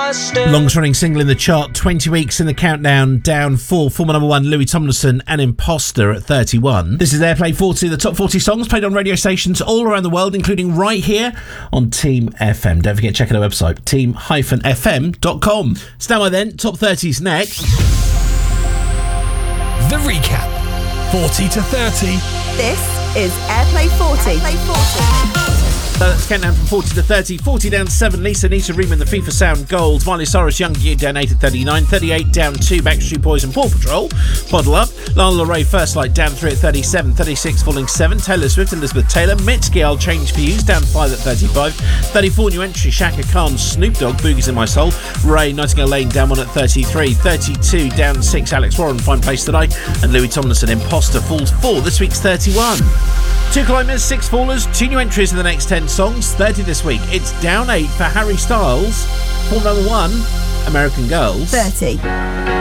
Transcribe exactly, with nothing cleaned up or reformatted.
Longest running single in the chart, twenty weeks in the countdown, down four. Former number one, Louis Tomlinson and Imposter at thirty-one. This is Airplay forty, the top forty songs played on radio stations all around the world, including right here on Team F M. Don't forget to check out our website, team dash f m dot com. Stand by then, top thirty's next. The recap, forty to thirty. This is Airplay forty. Airplay forty. Uh, let's count down from forty to thirty. forty down seven. Lisa Nita Riemann, the FIFA Sound Gold. Miley Cyrus, Young Gear down eight at thirty-nine. thirty-eight down two. Backstreet Boys and Paw Patrol. Bottle Up. Lana Del Rey, First Light down three at thirty-seven. thirty-six falling seven. Taylor Swift, Elizabeth Taylor. Mitski, I'll Change For You's down five at thirty-five. thirty-four new entry. Shaka Khan, Snoop Dogg, Boogie's in My Soul. Ray, Nightingale Lane down one at thirty-three. thirty-two down six. Alex Warren, Fine Place Today. And Louis Tomlinson, Imposter falls four. This week's thirty-one. Two climbers, six fallers, two new entries in the next ten songs. thirty this week. It's down eight for Harry Styles. Form number one, American Girls. thirty.